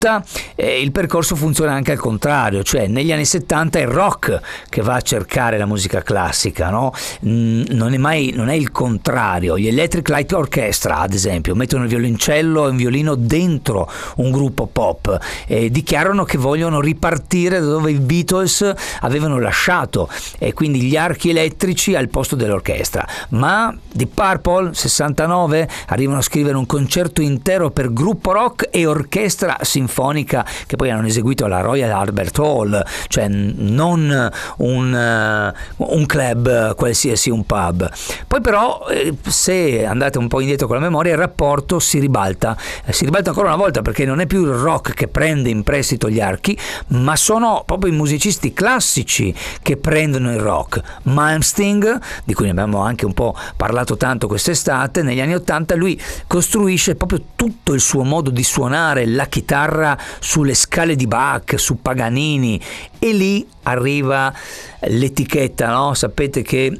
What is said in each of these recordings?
il percorso funziona anche al contrario, cioè negli anni 70 è il rock che va a cercare la musica classica, no? Non è il contrario. Gli Electric Light Orchestra, ad esempio, mettono il violoncello e un violino dentro un gruppo pop e dichiarano che vogliono ripartire da dove i Beatles avevano lasciato, e quindi gli archi elettrici al posto dell'orchestra. Ma Deep Purple 69 arrivano a scrivere un concerto intero per gruppo rock e orchestra sinfonica, che poi hanno eseguito alla Royal Albert Hall, cioè non un club qualsiasi, un pub. Poi però se andate un po' indietro con la memoria, il rapporto si ribalta ancora una volta, perché non è più il rock che prende in prestito gli archi, ma sono proprio i musicisti classici che prendono il rock. Malmsteen, di cui ne abbiamo anche un po' parlato tanto quest'estate, negli anni 80 lui costruisce proprio tutto il suo modo di suonare la chitarra sulle scale di Bach, su Paganini, e lì arriva l'etichetta, no? Sapete che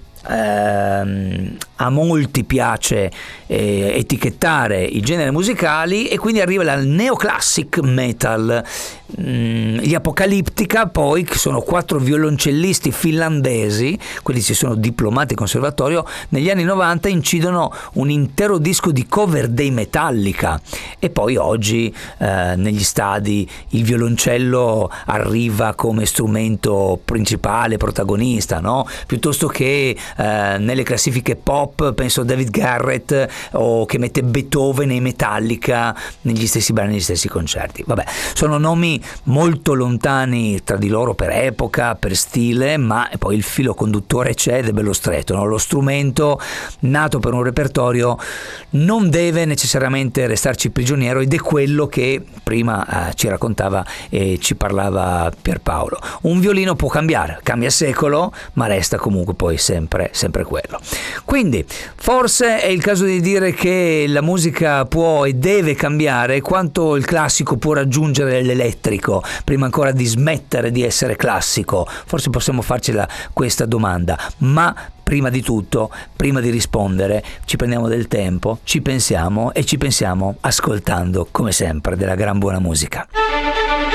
a molti piace etichettare i generi musicali, e quindi arriva dal neoclassic metal. Gli Apocalyptica, poi, che sono 4 violoncellisti finlandesi, quelli si sono diplomati in conservatorio, negli anni 90 incidono un intero disco di cover dei Metallica, e poi oggi negli stadi il violoncello arriva come strumento principale, protagonista, no? Piuttosto che nelle classifiche pop, penso a David Garrett, o che mette Beethoven e Metallica negli stessi brani, negli stessi concerti. Vabbè, sono nomi molto lontani tra di loro per epoca, per stile, ma poi il filo conduttore c'è ed è bello stretto, no? Lo strumento nato per un repertorio non deve necessariamente restarci prigioniero, ed è quello che prima ci raccontava e ci parlava Pierpaolo. Un violino può cambiare, cambia secolo, ma resta comunque poi sempre quello. Quindi forse è il caso di dire che la musica può e deve cambiare quanto il classico può raggiungere l'elettrico prima ancora di smettere di essere classico. Forse possiamo farcela questa domanda, ma prima di tutto, prima di rispondere, ci prendiamo del tempo, ci pensiamo ascoltando come sempre della gran buona musica.